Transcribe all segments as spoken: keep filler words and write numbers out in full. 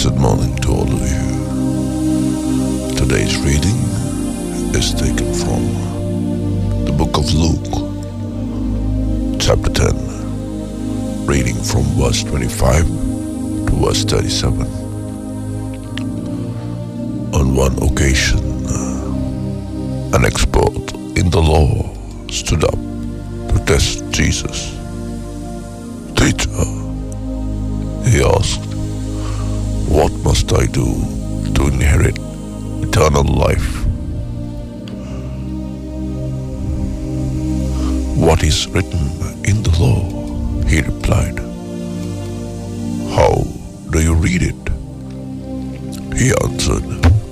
Blessed morning to all of you. Today's reading is taken from the book of Luke, chapter ten, reading from verse twenty-five to verse thirty-seven. On one occasion, an expert in the law stood up to test Jesus. "Teacher," he asked, "what must I do to inherit eternal life?" "What is written in the law?" he replied. "How do you read it?" He answered,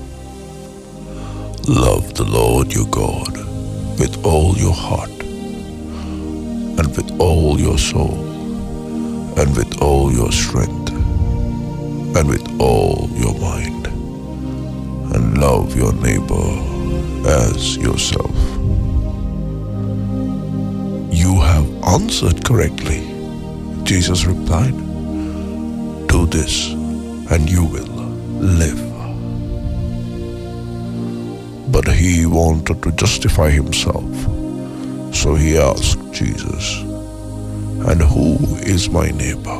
"Love the Lord your God with all your heart, and with all your soul, and with all your strength, and with all your mind, and love your neighbor as yourself." "You have answered correctly," Jesus replied. "Do this and you will live." But he wanted to justify himself, so he asked Jesus, "And who is my neighbor?"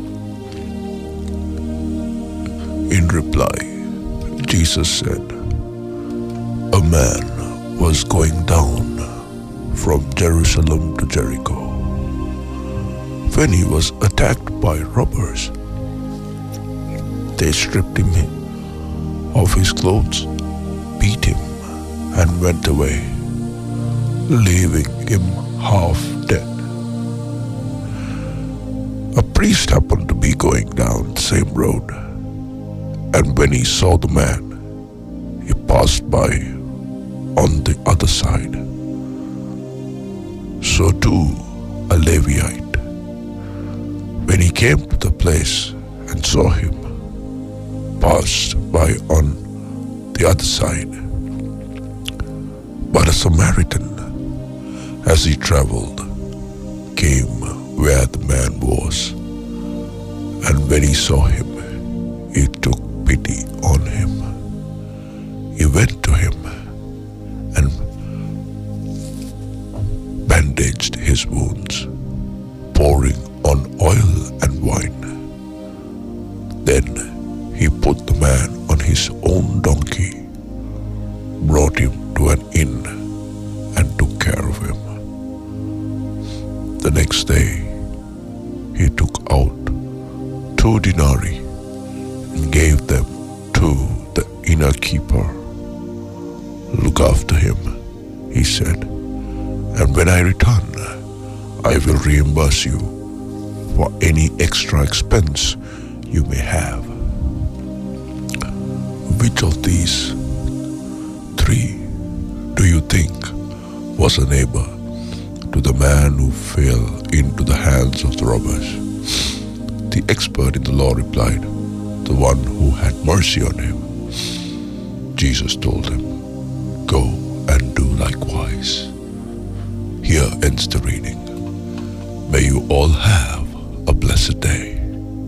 In reply, Jesus said, "A man was going down from Jerusalem to Jericho when he was attacked by robbers. They stripped him of his clothes, beat him, and went away, leaving him half dead. A priest happened to be going down the same road, and when he saw the man, he passed by on the other side. So too a Levite, when he came to the place and saw him, passed by on the other side. But a Samaritan, as he traveled, came where the man was, and when he saw him, he took pity on him. He went to him and bandaged his wounds, pouring on oil and wine. Then he put the man on his own donkey, brought him to an inn, and took care of him. The next day, he took out two denarii and gave them to the innkeeper. "Look after him," he said, "and when I return, I will reimburse you for any extra expense you may have." Which of these three do you think was a neighbor to the man who fell into the hands of the robbers? The expert in the law replied, "The one who had mercy on him." Jesus told him, "Go and do likewise." Here ends the reading. May you all have a blessed day.